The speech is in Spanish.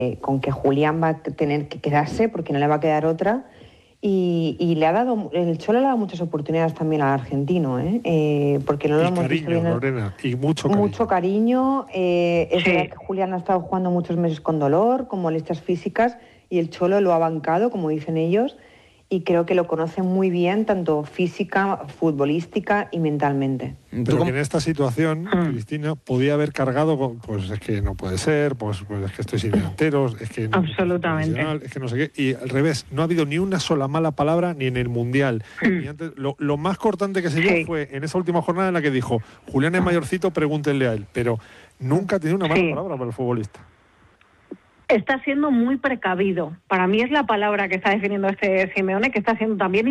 con que Julián va a tener que quedarse porque no le va a quedar otra. Y el Cholo le ha dado muchas oportunidades también al argentino, porque no lo hemos visto bien. Lorena, y mucho cariño. Es verdad que Julián ha estado jugando muchos meses con dolor, con molestias físicas, y el Cholo lo ha bancado, como dicen ellos, y creo que lo conoce muy bien, tanto física, futbolística y mentalmente. Pero que en esta situación, Cristina, podía haber cargado con, pues es que no puede ser, pues es que estoy sin delanteros, es que no, absolutamente, es que no sé qué, y al revés, no ha habido ni una sola mala palabra ni en el Mundial. Y antes, lo más cortante que se vio fue en esa última jornada en la que dijo, Julián es mayorcito, pregúntenle a él, pero nunca ha tenido una mala palabra para el futbolista. Está siendo muy precavido. Para mí es la palabra que está definiendo este Simeone, que está siendo también